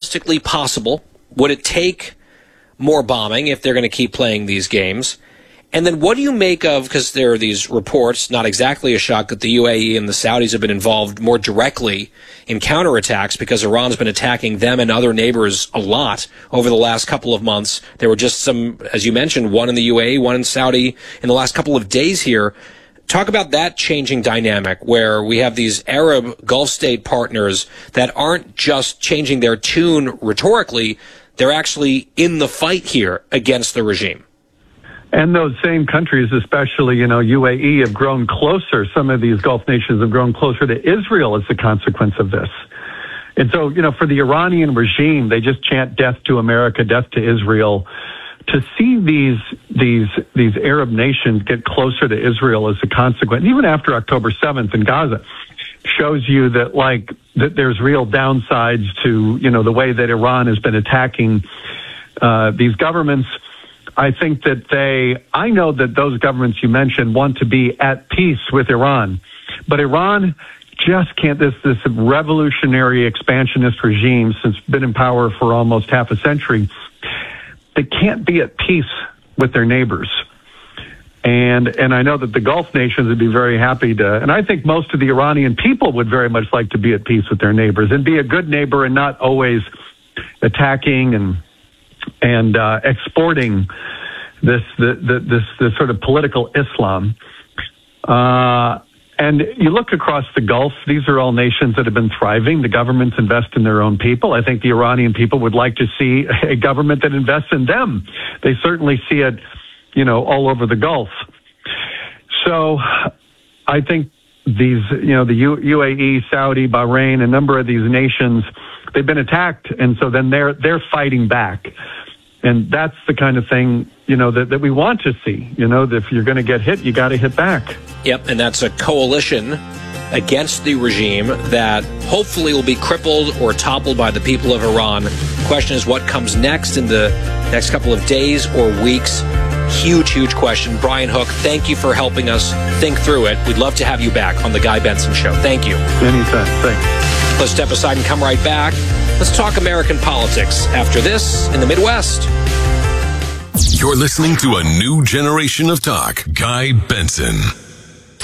realistically possible? Would it take more bombing if they're going to keep playing these games? And then what do you make of, because there are these reports, not exactly a shock, that the UAE and the Saudis have been involved more directly in counterattacks because Iran's been attacking them and other neighbors a lot over the last couple of months. There were just some, as you mentioned, one in the UAE, one in Saudi in the last couple of days here. Talk about that changing dynamic where we have these Arab Gulf state partners that aren't just changing their tune rhetorically, they're actually in the fight here against the regime. And those same countries, especially, UAE, have grown closer. Some of these Gulf nations have grown closer to Israel as a consequence of this. And so, for the Iranian regime, they just chant death to America, death to Israel. To see these Arab nations get closer to Israel as a consequence, even after October 7th in Gaza, shows you that that there's real downsides to, the way that Iran has been attacking these governments. I think that I know that those governments you mentioned want to be at peace with Iran, but Iran just can't, this revolutionary expansionist regime since been in power for almost half a century, they can't be at peace with their neighbors. And I know that the Gulf nations would be very happy to, and I think most of the Iranian people would very much like to be at peace with their neighbors and be a good neighbor and not always attacking and exporting this sort of political Islam. And you look across the Gulf, these are all nations that have been thriving. The governments invest in their own people. I think the Iranian people would like to see a government that invests in them. They certainly see it, all over the Gulf. So I think these, the UAE, Saudi, Bahrain, a number of these nations, they've been attacked, and so then they're fighting back. And that's the kind of thing, that we want to see. That if you're going to get hit, you got to hit back. Yep, and that's a coalition against the regime that hopefully will be crippled or toppled by the people of Iran. The question is what comes next in the next couple of days or weeks. Huge, huge question. Brian Hook, thank you for helping us think through it. We'd love to have you back on The Guy Benson Show. Thank you. Anytime. Thanks. Let's step aside and come right back. Let's talk American politics after this in the Midwest. You're listening to a new generation of talk. Guy Benson.